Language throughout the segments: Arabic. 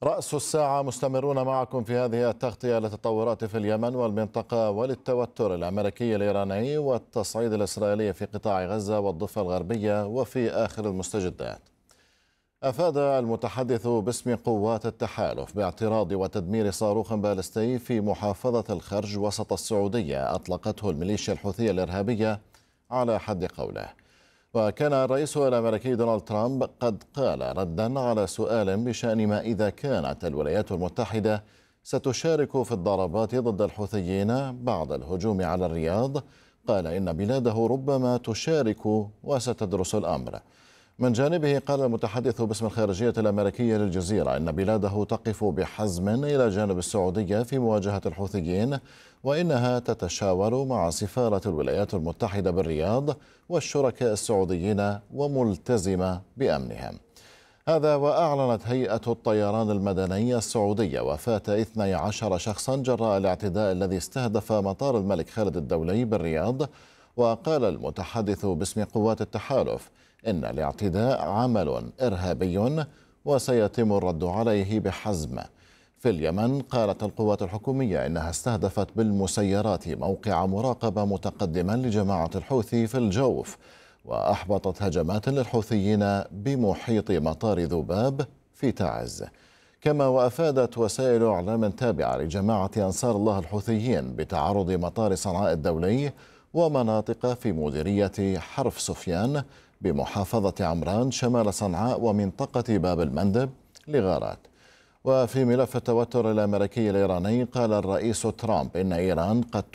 رأس الساعة مستمرون معكم في هذه التغطية للتطورات في اليمن والمنطقة وللتوتر الأمريكي الإيراني والتصعيد الإسرائيلي في قطاع غزة والضفة الغربية وفي آخر المستجدات. أفاد المتحدث باسم قوات التحالف باعتراض وتدمير صاروخ باليستي في محافظة الخرج وسط السعودية أطلقته الميليشيا الحوثية الإرهابية على حد قوله. وكان الرئيس الأمريكي دونالد ترامب قد قال ردا على سؤال بشأن ما إذا كانت الولايات المتحدة ستشارك في الضربات ضد الحوثيين بعد الهجوم على الرياض، قال إن بلاده ربما تشارك وستدرس الأمر. من جانبه قال المتحدث باسم الخارجية الأمريكية للجزيرة إن بلاده تقف بحزم إلى جانب السعودية في مواجهة الحوثيين، وإنها تتشاور مع سفارة الولايات المتحدة بالرياض والشركاء السعوديين وملتزمة بأمنهم. هذا وأعلنت هيئة الطيران المدني السعودية وفاة 12 شخصا جراء الاعتداء الذي استهدف مطار الملك خالد الدولي بالرياض. وقال المتحدث باسم قوات التحالف إن الاعتداء عمل إرهابي وسيتم الرد عليه بحزم. في اليمن قالت القوات الحكومية إنها استهدفت بالمسيرات موقع مراقبة متقدما لجماعة الحوثي في الجوف، وأحبطت هجمات للحوثيين بمحيط مطار ذباب في تعز. كما وأفادت وسائل إعلام تابعة لجماعة أنصار الله الحوثيين بتعرض مطار صنعاء الدولي ومناطق في مديرية حرف سفيان بمحافظة عمران شمال صنعاء ومنطقة باب المندب لغارات. وفي ملف التوتر الأمريكي الإيراني قال الرئيس ترامب إن إيران قد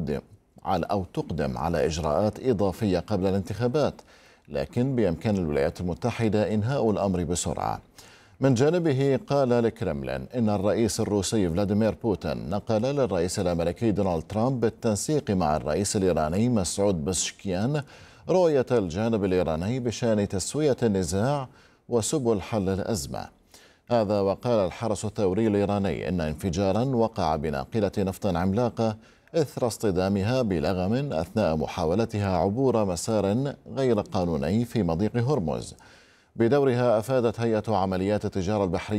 تقدم على إجراءات إضافية قبل الانتخابات، لكن بإمكان الولايات المتحدة إنهاء الأمر بسرعة. من جانبه قال الكرملين إن الرئيس الروسي فلاديمير بوتين نقل للرئيس الأمريكي دونالد ترامب بالتنسيق مع الرئيس الإيراني مسعود بزشكيان رؤية الجانب الإيراني بشأن تسوية النزاع وسبل حل الأزمة. هذا وقال الحرس الثوري الإيراني إن انفجارا وقع بناقلة نفط عملاقة إثر اصطدامها بلغم أثناء محاولتها عبور مسار غير قانوني في مضيق هرمز. بدورها أفادت هيئة عمليات التجارة البحرية